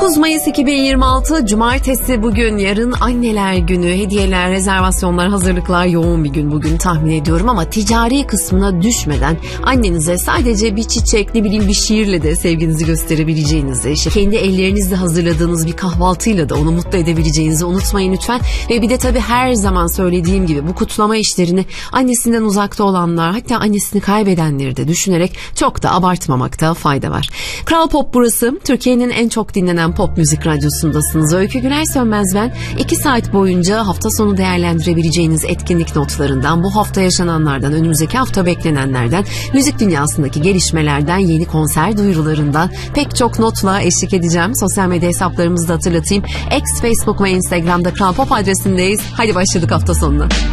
9 Mayıs 2026 Cumartesi bugün. Yarın Anneler Günü. Hediyeler, rezervasyonlar, hazırlıklar yoğun bir gün bugün tahmin ediyorum ama ticari kısmına düşmeden annenize sadece bir çiçek, ne bileyim bir şiirle de sevginizi gösterebileceğinizi, işte kendi ellerinizle hazırladığınız bir kahvaltıyla da onu mutlu edebileceğinizi unutmayın lütfen. Ve bir de tabii her zaman söylediğim gibi bu kutlama işlerini annesinden uzakta olanlar, hatta annesini kaybedenleri de düşünerek çok da abartmamakta fayda var. Kral Pop burası. Türkiye'nin en çok dinlenen pop müzik radyosundasınız. Öykü Güler Sönmez ben. 2 saat boyunca hafta sonu değerlendirebileceğiniz etkinlik notlarından, bu hafta yaşananlardan, önümüzdeki hafta beklenenlerden, müzik dünyasındaki gelişmelerden, yeni konser duyurularından pek çok notla eşlik edeceğim. Sosyal medya hesaplarımızı da hatırlatayım. X, Facebook ve Instagram'da Kral Pop adresindeyiz. Hadi başladık hafta sonuna.